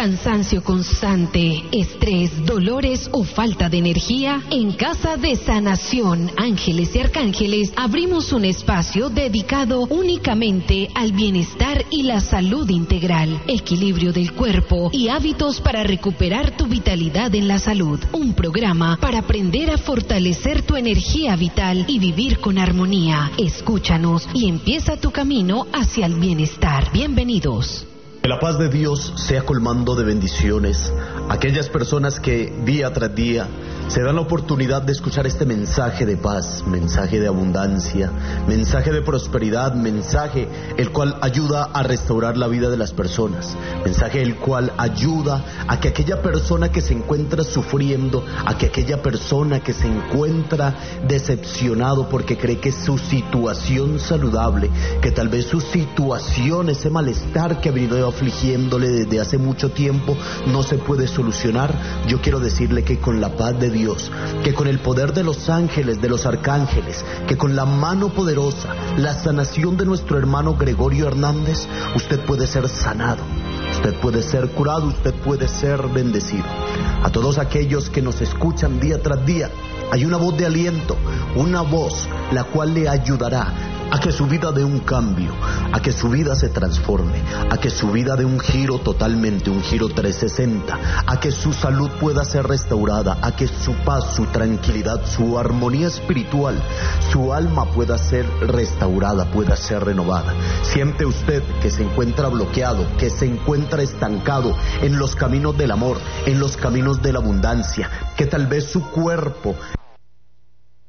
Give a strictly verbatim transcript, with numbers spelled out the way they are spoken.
cansancio constante, estrés, dolores o falta de energía? En Casa de Sanación Ángeles y Arcángeles abrimos un espacio dedicado únicamente al bienestar y la salud integral, equilibrio del cuerpo y hábitos para recuperar tu vitalidad en la salud. Un programa para aprender a fortalecer tu energía vital y vivir con armonía. Escúchanos y empieza tu camino hacia el bienestar. Bienvenidos. Que la paz de Dios sea colmando de bendiciones a aquellas personas que día tras día se dan la oportunidad de escuchar este mensaje de paz, mensaje de abundancia, mensaje de prosperidad, mensaje el cual ayuda a restaurar la vida de las personas, mensaje el cual ayuda a que aquella persona que se encuentra sufriendo, a que aquella persona que se encuentra decepcionado porque cree que su situación saludable, que tal vez su situación, ese malestar que ha venido afligiéndole desde hace mucho tiempo, no se puede solucionar, yo quiero decirle que con la paz de Dios, que con el poder de los ángeles, de los arcángeles, que con la mano poderosa, la sanación de nuestro hermano Gregorio Hernández, usted puede ser sanado, usted puede ser curado, usted puede ser bendecido. A todos aquellos que nos escuchan día tras día, hay una voz de aliento, una voz la cual le ayudará a que su vida dé un cambio, a que su vida se transforme, a que su vida dé un giro totalmente, un giro trescientos sesenta, a que su salud pueda ser restaurada, a que su paz, su tranquilidad, su armonía espiritual, su alma pueda ser restaurada, pueda ser renovada. Siente usted que se encuentra bloqueado, que se encuentra estancado en los caminos del amor, en los caminos de la abundancia, que tal vez su cuerpo